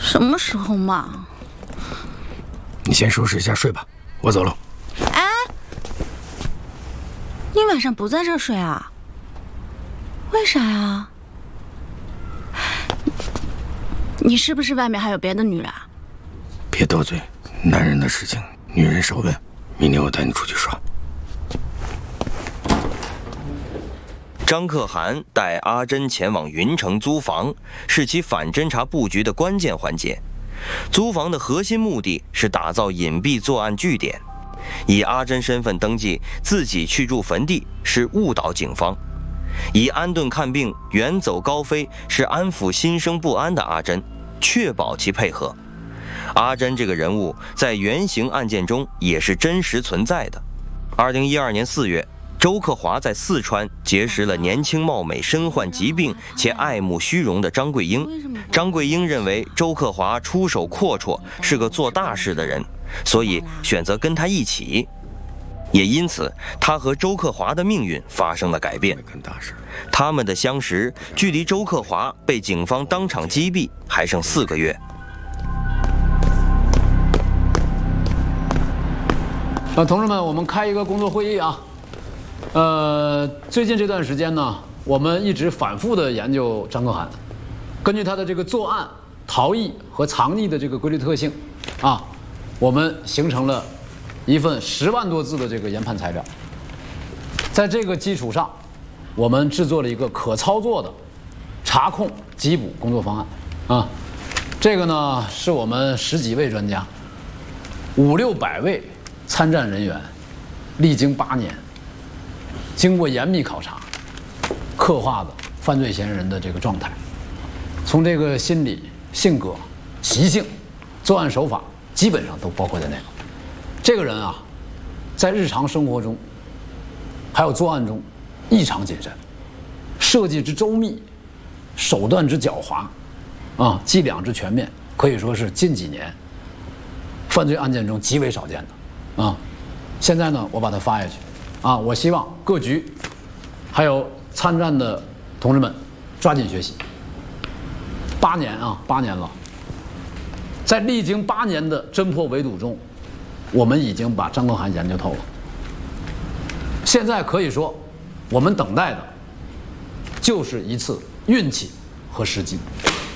什么时候嘛？ 你先收拾一下睡吧，我走了。 哎，你晚上不在这儿睡啊？为啥呀？你是不是外面还有别的女人啊？ 别多嘴，男人的事情女人少问。明天我带你出去耍。 张可汗带阿珍前往云城租房，是其反侦查布局的关键环节。租房的核心目的是打造隐蔽作案据点，以阿珍身份登记，自己去住坟地是误导警方；以安顿看病，远走高飞是安抚心生不安的阿珍，确保其配合。阿珍这个人物在原型案件中也是真实存在的。2012年4月，周克华在四川结识了年轻貌美、身患疾病且爱慕虚荣的张桂英。张桂英认为周克华出手阔绰，是个做大事的人，所以选择跟他一起。也因此，他和周克华的命运发生了改变。他们的相识距离周克华被警方当场击毙还剩4个月。 同志们，我们开一个工作会议啊。最近这段时间呢，我们一直反复的研究张可汗，根据他的这个作案、逃逸和藏匿的这个规律特性，啊，我们形成了一份10万多字的这个研判材料。在这个基础上，我们制作了一个可操作的查控缉捕工作方案啊。这个呢，是我们10几位专家，500-600位参战人员，历经8年，经过严密考察，刻画的犯罪嫌疑人的这个状态，从这个心理、性格、习性、作案手法，基本上都包括在内了。这个人啊，在日常生活中，还有作案中，异常谨慎，设计之周密，手段之狡猾，啊，伎俩之全面，可以说是近几年犯罪案件中极为少见的。啊，现在呢，我把它发下去，啊，我希望各局还有参战的同志们抓紧学习。8年啊，8年了，在历经8年的侦破围堵中，我们已经把张可汗研究透了。现在可以说，我们等待的就是一次运气和时机。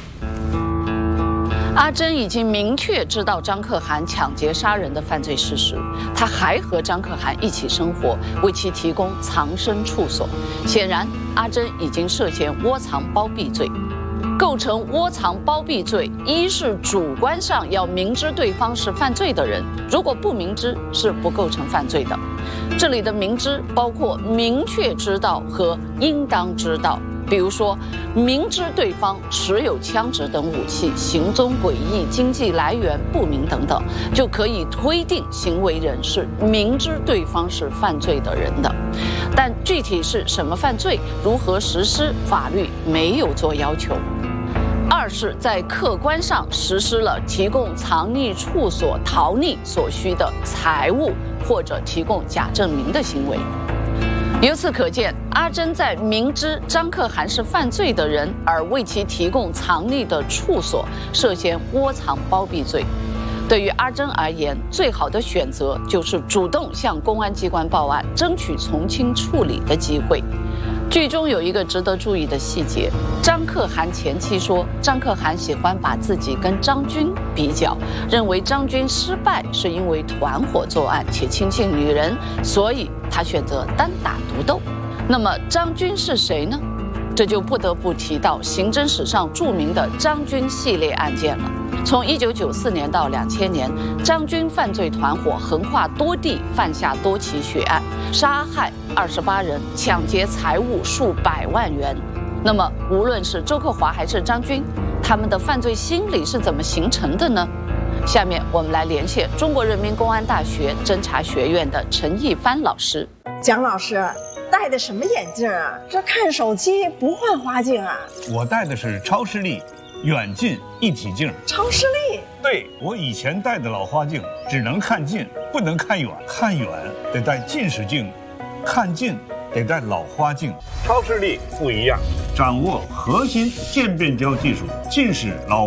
阿珍已经明确知道张可汗抢劫杀人的犯罪事实，他还和张可汗一起生活，为其提供藏身处所。显然，阿珍已经涉嫌窝藏包庇罪。构成窝藏包庇罪，一是主观上要明知对方是犯罪的人，如果不明知是不构成犯罪的。这里的明知包括明确知道和应当知道。比如说，明知对方持有枪支等武器，行踪诡异，经济来源不明等等，就可以推定行为人是明知对方是犯罪的人的。但具体是什么犯罪，如何实施，法律没有做要求。二是在客观上实施了提供藏匿处所逃匿所需的财物，或者提供假证明的行为。由此可见，阿珍在明知张可汗是犯罪的人而为其提供藏匿的处所，涉嫌窝藏包庇罪。对于阿珍而言，最好的选择就是主动向公安机关报案，争取从轻处理的机会。剧中有一个值得注意的细节，张可汗前妻说，张可汗喜欢把自己跟张军比较，认为张军失败是因为团伙作案且亲近女人，所以他选择单打独斗。那么张军是谁呢？这就不得不提到刑侦史上著名的张军系列案件了。从1994年到2000年，张军犯罪团伙横跨多地，犯下多起血案，杀害28人，抢劫财物数百万元。那么，无论是周克华还是张军，他们的犯罪心理是怎么形成的呢？下面我们来连线中国人民公安大学侦查学院的陈一帆老师。 蒋老师，戴的什么眼镜啊？这看手机不换花镜啊？ 我戴的是超视力远近一体镜。 超视力？ 对，我以前戴的老花镜只能看近，不能看远，看远得戴近视镜，看近得戴老花镜。超视力不一样，掌握核心渐变焦技术，近视老